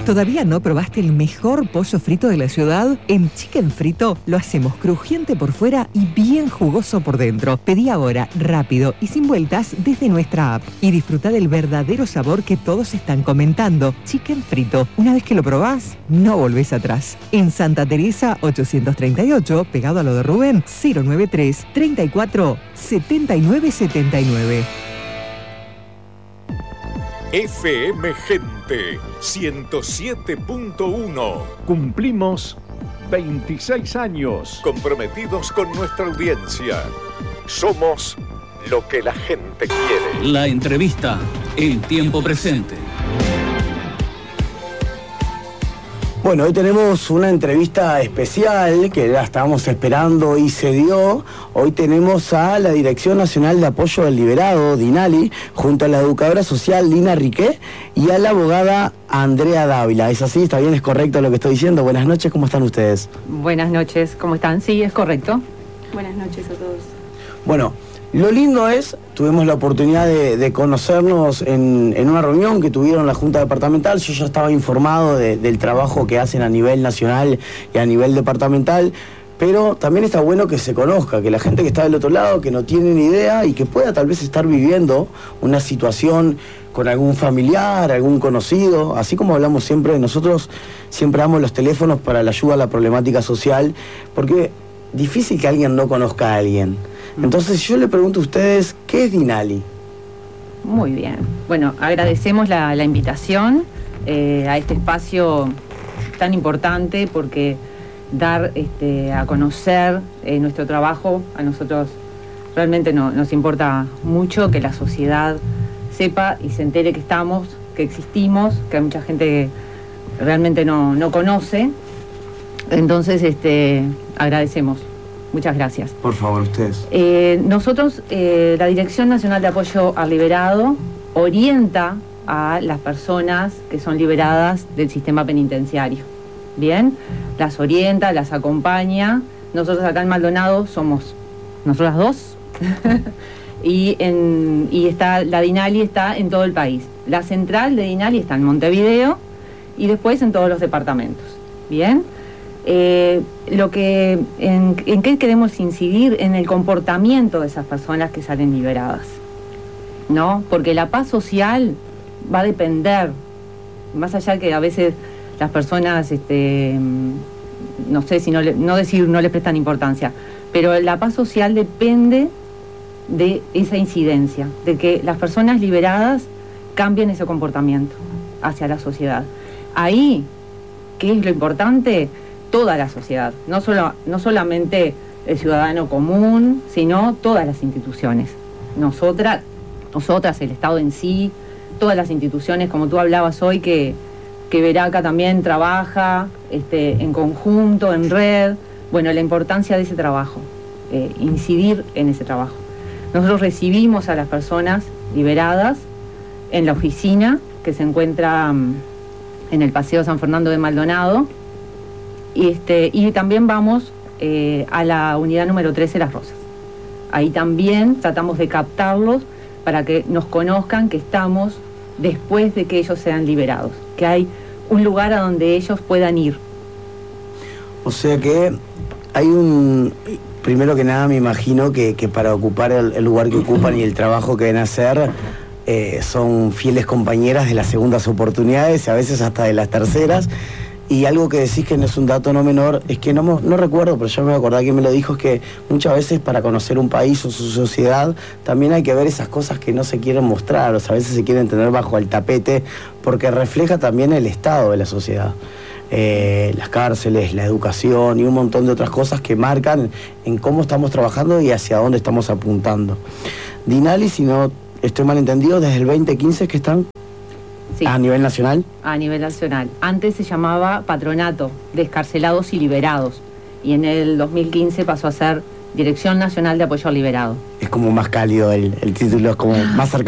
¿Todavía no probaste el mejor pollo frito de la ciudad? En Chicken Frito lo hacemos crujiente por fuera y bien jugoso por dentro. Pedí ahora, rápido y sin vueltas desde nuestra app. Y disfruta del verdadero sabor que todos están comentando. Chicken Frito. Una vez que lo probás, no volvés atrás. En Santa Teresa 838, pegado a lo de Rubén, 093 34 79 79. FM Gente 107.1. Cumplimos 26 años. Comprometidos con nuestra audiencia. Somos lo que la gente quiere. La entrevista en tiempo presente. Bueno, hoy tenemos una entrevista especial que la estábamos esperando y se dio. Hoy tenemos a la Dirección Nacional de Apoyo al Liberado, DINALI, junto a la educadora social Lina Riquet y a la abogada Andrea Dávila. ¿Es así? ¿Está bien? ¿Es correcto lo que estoy diciendo? Buenas noches, ¿cómo están ustedes? Buenas noches, ¿cómo están? Sí, es correcto. Buenas noches a todos. Bueno, lo lindo es, tuvimos la oportunidad de conocernos en una reunión que tuvieron la Junta Departamental. Yo ya estaba informado del trabajo que hacen a nivel nacional y a nivel departamental, pero también está bueno que se conozca, que la gente que está del otro lado, que no tiene ni idea y que pueda tal vez estar viviendo una situación con algún familiar, algún conocido, así como hablamos siempre, nosotros siempre damos los teléfonos para la ayuda a la problemática social, porque es difícil que alguien no conozca a alguien. Entonces yo le pregunto a ustedes, ¿qué es DINALI? Muy bien. Bueno, agradecemos la invitación a este espacio tan importante porque dar a conocer nuestro trabajo, a nosotros realmente nos importa mucho que la sociedad sepa y se entere que estamos, que existimos, que hay mucha gente que realmente no conoce. Entonces, agradecemos. Muchas gracias. Por favor, ustedes. Nosotros, la Dirección Nacional de Apoyo al Liberado, orienta a las personas que son liberadas del sistema penitenciario. ¿Bien? Las orienta, las acompaña. Nosotros acá en Maldonado somos nosotras dos. y está la DINALI está en todo el país. La central de DINALI está en Montevideo y después en todos los departamentos. ¿Bien? ¿En qué queremos incidir? En el comportamiento de esas personas que salen liberadas, ¿no? Porque la paz social va a depender, más allá que a veces las personas, no sé si no les prestan importancia, pero la paz social depende de esa incidencia, de que las personas liberadas cambien ese comportamiento hacia la sociedad. Ahí, ¿qué es lo importante? Toda la sociedad, no solamente el ciudadano común, sino todas las instituciones. Nosotras, el Estado en sí, todas las instituciones, como tú hablabas hoy, que Veraca también trabaja en conjunto, en red. Bueno, la importancia de ese trabajo, incidir en ese trabajo. Nosotros recibimos a las personas liberadas en la oficina que se encuentra en el Paseo San Fernando de Maldonado. Y también vamos a la unidad número 13 Las Rosas. Ahí también tratamos de captarlos para que nos conozcan que estamos después de que ellos sean liberados, que hay un lugar a donde ellos puedan ir. O sea que hay primero que nada me imagino que para ocupar el lugar que ocupan y el trabajo que deben hacer, son fieles compañeras de las segundas oportunidades y a veces hasta de las terceras. Y algo que decís que no es un dato no menor, es que no recuerdo, pero yo me acordaba que me lo dijo, es que muchas veces para conocer un país o su sociedad también hay que ver esas cosas que no se quieren mostrar, o sea, a veces se quieren tener bajo el tapete, porque refleja también el estado de la sociedad. Las cárceles, la educación y un montón de otras cosas que marcan en cómo estamos trabajando y hacia dónde estamos apuntando. DINALI, si no estoy mal entendido, desde el 2015 que están... Sí. ¿A nivel nacional? A nivel nacional. Antes se llamaba Patronato de Excarcelados y Liberados. Y en el 2015 pasó a ser Dirección Nacional de Apoyo al Liberado. Es como más cálido el título, es como más cercano.